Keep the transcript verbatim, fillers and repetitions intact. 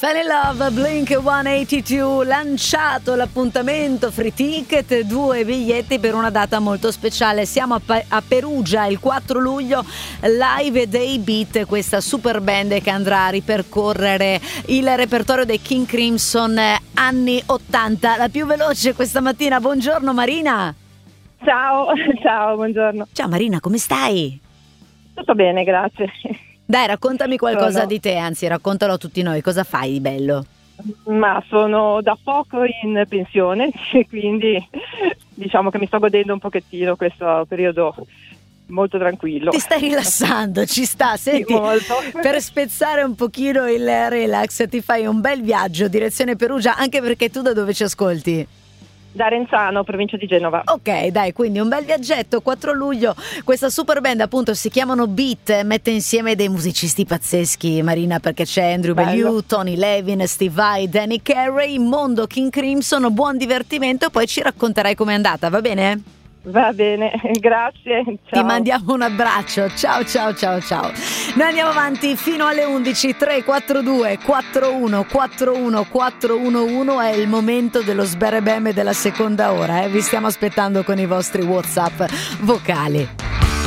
Fell in Love, Blink centottantadue, lanciato l'appuntamento, free ticket, due biglietti per una data molto speciale. Siamo a, pa- a Perugia il quattro luglio, Live Day Beat, questa super band che andrà a ripercorrere il repertorio dei King Crimson anni ottanta. La più veloce questa mattina, buongiorno Marina. Ciao, ciao, buongiorno. Ciao Marina, come stai? Tutto bene, grazie. Dai, raccontami qualcosa Sono... di te, anzi raccontalo a tutti noi, cosa fai di bello? Ma sono da poco in pensione e quindi diciamo che mi sto godendo un pochettino questo periodo molto tranquillo. Ti stai rilassando, ci sta, senti, sì, molto. Per spezzare un pochino il relax ti fai un bel viaggio direzione Perugia, anche perché tu da dove ci ascolti? Da Renzano, provincia di Genova. Ok, dai, quindi un bel viaggetto, quattro luglio, questa super band appunto si chiamano Beat, mette insieme dei musicisti pazzeschi Marina, perché c'è Andrew Bellew, Tony Levin, Steve Vai, Danny Carey, mondo King Crimson, buon divertimento e poi ci racconterai com'è andata, va bene? Va bene, grazie. Ciao. Ti mandiamo un abbraccio. Ciao ciao ciao ciao. Noi andiamo avanti fino alle undici. Tre quattro due quattro uno quattro uno quattro uno uno è il momento dello sberebeme della seconda ora, eh? Vi stiamo aspettando con i vostri WhatsApp vocali.